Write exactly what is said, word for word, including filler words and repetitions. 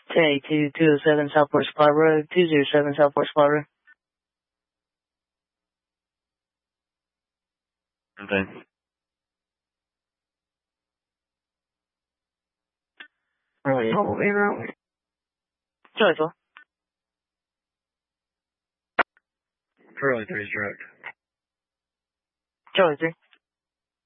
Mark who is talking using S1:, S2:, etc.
S1: K two two oh seven Southport Supply Road, two oh seven Southport Supply Road.
S2: Okay.
S1: Right, hold me around. Charlie four.
S2: Charlie three is direct.
S1: Charlie three.